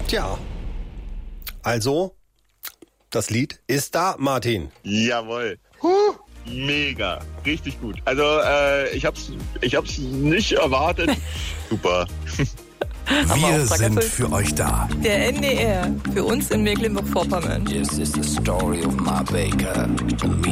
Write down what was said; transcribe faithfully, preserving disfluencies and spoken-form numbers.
Tja, also, das Lied ist da, Martin. Jawohl. Huh. Mega, richtig gut. Also äh, ich hab's, ich hab's nicht erwartet. Super. Wir sind für euch da. Der N D R, für uns in Mecklenburg-Vorpommern. This is the story of my baker.